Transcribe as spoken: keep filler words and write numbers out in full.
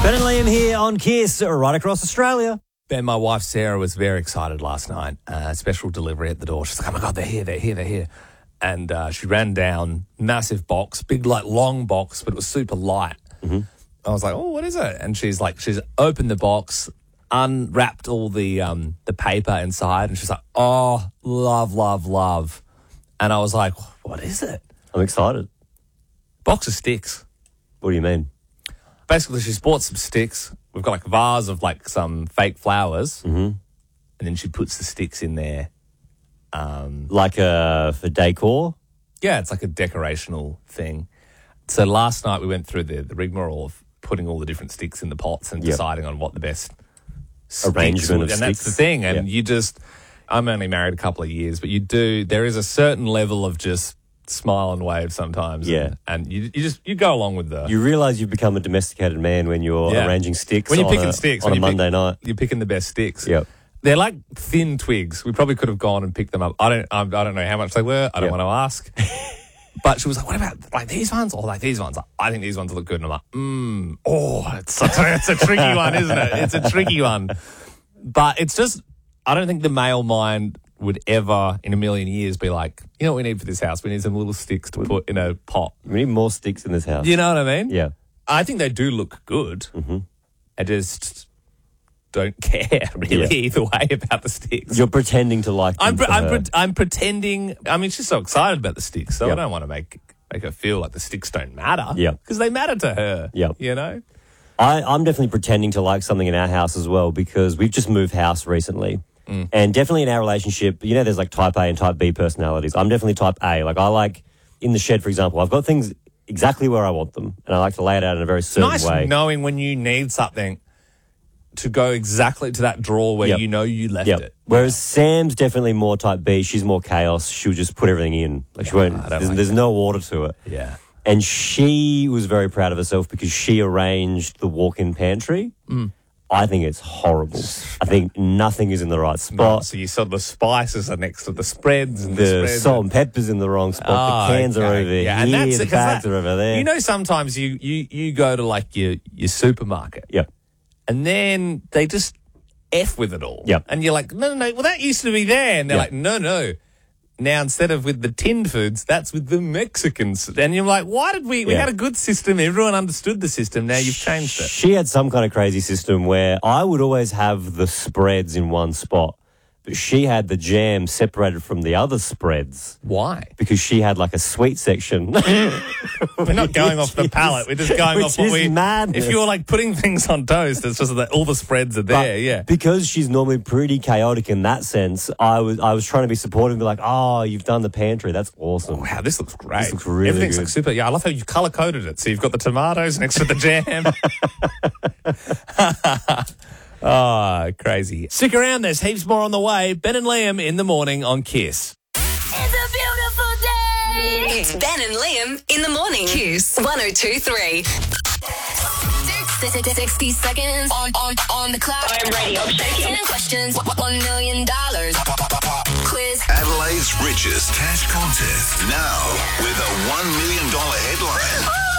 Ben and Liam here on Kiss, right across Australia. Ben, my wife Sarah was very excited last night. Uh, special delivery at the door. She's like, oh my God, they're here, they're here, they're here. And uh, she ran down, massive box, big, like, long box, but it was super light. Mm-hmm. I was like, oh, what is it? And she's like, she's opened the box, unwrapped all the um, the paper inside, and she's like, oh, love, love, love. And I was like, what is it? I'm excited. Box of sticks. What do you mean? Basically, she's bought some sticks. We've got like a vase of like some fake flowers, Mm-hmm. and then she puts the sticks in there. Um, Like uh, for decor? yeah, it's like a decorational thing. So last night we went through the, the rigmarole of putting all the different sticks in the pots and Yep. deciding on what the best sticks Arrangement would- of and that's the sticks. thing. And Yep. you just, I'm only married a couple of years, but you do, there is a certain level of just smile and wave sometimes. Yeah. And, and you, you just, you go along with the, You realise you've become a domesticated man when you're Yeah. arranging sticks when you're on picking a, sticks on when a you pick- Monday night. you're picking the best sticks. Yep. They're like thin twigs. We probably could have gone and picked them up. I don't. I, I don't know how much they were. I don't Yep. want to ask. But she was like, "What about like these ones or like these ones?" I think these ones look good. And I'm like, "Hmm. Oh, it's such a, it's a tricky one, isn't it? It's a tricky one." But it's just, I don't think the male mind would ever in a million years be like, you know what we need for this house? We need some little sticks to put in a pot. We need more sticks in this house. You know what I mean? Yeah. I think they do look good. Mm-hmm. I just don't care really Yeah. either way about the sticks. You're pretending to like them I'm pre- for I'm, her. pre- I'm pretending. I mean, she's so excited about the sticks, so Yep. I don't want to make make her feel like the sticks don't matter. Yep. because they matter to her. Yep. you know. I, I'm definitely pretending to like something in our house as well because we've just moved house recently. Mm. And definitely in our relationship, you know, there's like type A and type B personalities. I'm definitely type A. Like I like in the shed, for example, I've got things exactly where I want them and I like to lay it out in a very certain Nice way. knowing when you need something to go exactly to that drawer where Yep. you know you left Yep. it. Whereas Sam's definitely more type B. She's more chaos. She'll just put everything in. Like she won't, I don't there's, like there's no order to it. Yeah. And she was very proud of herself because she arranged the walk-in pantry. Mm. I think it's horrible. I think nothing is in the right spot. So you saw the spices are next to the spreads and the, The spreads salt and pepper's in the wrong spot. Oh, the cans are okay. over Yeah, and here. that's- The 'cause bags that- are over there. You know, sometimes you you you go to like your your supermarket. Yep. And then they just F with it all. Yep. And you're like, no, no, no, well, that used to be there. And they're Yep. like, no, no. Now, instead of with the tinned foods, that's with the Mexicans. And you're like, why did we, we Yeah. had a good system. Everyone understood the system. Now you've changed it. She had some kind of crazy system where I would always have the spreads in one spot, but she had the jam separated from the other spreads Why? because she had like a sweet section. We're not going off the Which palate. is- We're just going which off what is we. madness. If you're like putting things on toast, it's just that all the spreads are there. But yeah. because she's normally pretty chaotic in that sense, I was I was trying to be supportive and be like, oh, you've done the pantry. That's awesome. Wow, this looks great. This looks really Everything's good. like super. Yeah, I love how you've color coded it. So you've got the tomatoes next to the jam. Oh, crazy. Stick around, there's heaps more on the way. Ben and Liam in the morning on Kiss. It's a beautiful day. It's Ben and Liam in the morning. Kiss one oh two three. sixty seconds on, on, on the clock. I'm ready. I'm shaking. ten questions. One million dollars. Quiz. Adelaide's richest cash contest now with a one million dollars headline.